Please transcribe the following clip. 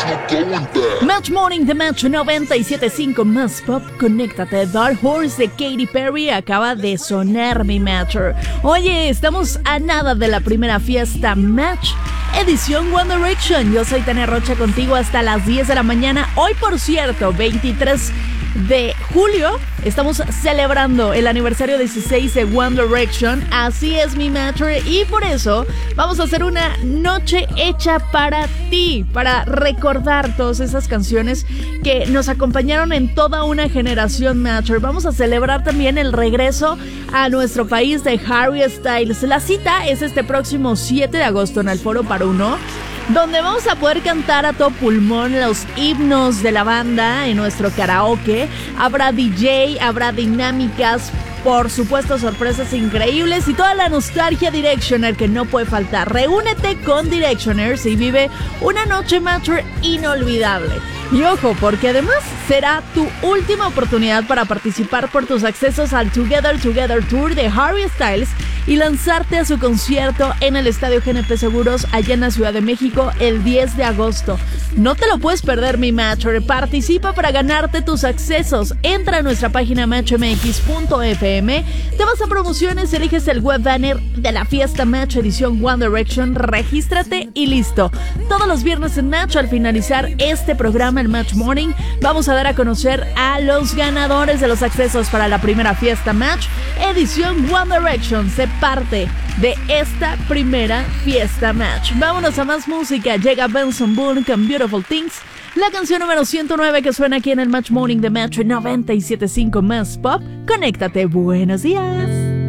Match Morning de Match 97.5 más pop. Conéctate. Dark Horse de Katy Perry acaba de sonar, mi Matcher. Oye, estamos a nada de la primera fiesta Match edición One Direction. Yo soy Tania Rocha contigo hasta las 10 de la mañana. Hoy, por cierto, 23 de julio, estamos celebrando el aniversario 16 de One Direction. Así es, mi Matcher, y por eso vamos a hacer una noche hecha para ti, para recordar todas esas canciones que nos acompañaron en toda una generación, Matcher. Vamos a celebrar también el regreso a nuestro país de Harry Styles. La cita es este próximo 7 de agosto en el Foro Para Uno, donde vamos a poder cantar a todo pulmón los himnos de la banda en nuestro karaoke. Habrá DJ, habrá dinámicas, por supuesto sorpresas increíbles y toda la nostalgia Directioner que no puede faltar. Reúnete con Directioners y vive una noche Matcher inolvidable. Y ojo, porque además será tu última oportunidad para participar por tus accesos al Together Tour de Harry Styles y lanzarte a su concierto en el Estadio GNP Seguros allá en la Ciudad de México el 10 de agosto. No te lo puedes perder, mi Matcher. Participa para ganarte tus accesos. Entra a nuestra página matchmx.fm, te vas a promociones, eliges el web banner de la fiesta Match edición One Direction, regístrate y listo. Todos los viernes en Match, al finalizar este programa, el Match Morning, vamos a dar a conocer a los ganadores de los accesos para la primera fiesta Match edición One Direction. Sé parte de esta primera fiesta Match. Vámonos a más música. Llega Benson Boone con Beautiful Things, la canción número 109 que suena aquí en el Match Morning de Match 97.5 más pop. Conéctate. Buenos días.